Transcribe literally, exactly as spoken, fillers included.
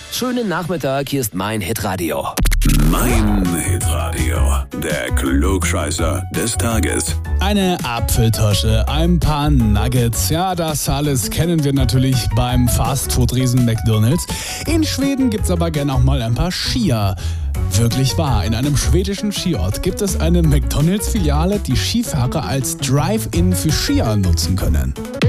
Schönen Nachmittag, hier ist mein Hitradio. Mein Hitradio, der Klugscheißer des Tages. Eine Apfeltasche, ein paar Nuggets, ja, das alles kennen wir natürlich beim Fastfood-Riesen McDonald's. In Schweden gibt's aber gerne auch mal ein paar Skier. Wirklich wahr, in einem schwedischen Skiort gibt es eine McDonald's-Filiale, die Skifahrer als Drive-In für Skier nutzen können.